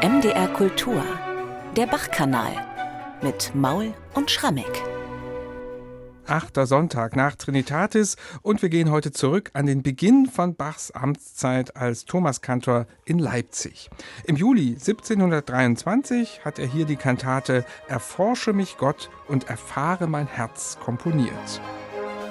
MDR Kultur, der Bach-Kanal mit Maul und Schrammeck. 8. Sonntag nach Trinitatis und wir gehen heute zurück an den Beginn von Bachs Amtszeit als Thomaskantor in Leipzig. Im Juli 1723 hat er hier die Kantate »Erforsche mich Gott und erfahre mein Herz« komponiert.